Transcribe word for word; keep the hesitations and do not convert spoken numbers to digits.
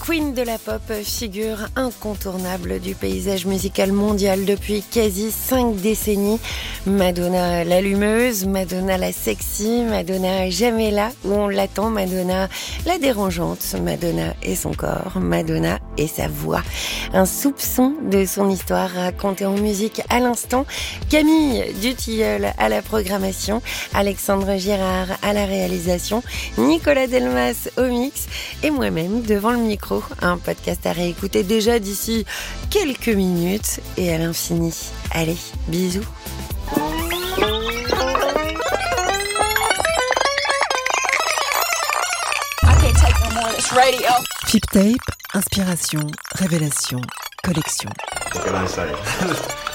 Queen de la pop, figure incontournable du paysage musical mondial depuis quasi cinq décennies. Madonna l'allumeuse, Madonna la sexy, Madonna jamais là où on l'attend, Madonna la dérangeante, Madonna et son corps, Madonna et sa voix. Un soupçon de son histoire racontée en musique à l'instant. Camille Dutilleul à la programmation, Alexandre Girard à la réalisation, Nicolas Delmas au mix et moi-même devant le micro. Un podcast à réécouter déjà d'ici quelques minutes et à l'infini. Allez, bisous. Flip Tape, inspiration, révélation, collection. What can I say?